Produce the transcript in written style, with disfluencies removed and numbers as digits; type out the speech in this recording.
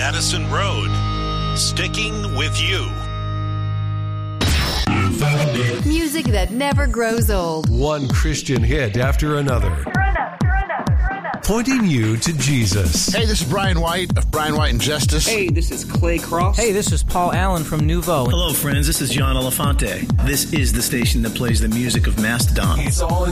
Madison Road. Sticking with you. Music that never grows old. One Christian hit after another. Pointing you to Jesus. Hey, this is Brian White of Brian White and Justice. Hey, this is Clay Cross. Hey, this is Paul Allen from Nouveau. Hello, friends. This is John Elefante. This is the station that plays the music of Mastodon. It's all